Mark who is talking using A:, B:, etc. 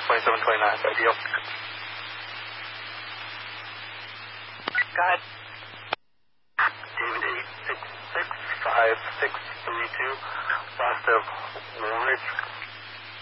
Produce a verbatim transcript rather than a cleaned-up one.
A: twenty-seven twenty-nine is ideal.
B: Go ahead.
A: David eight six six five six three two, west of Woolridge.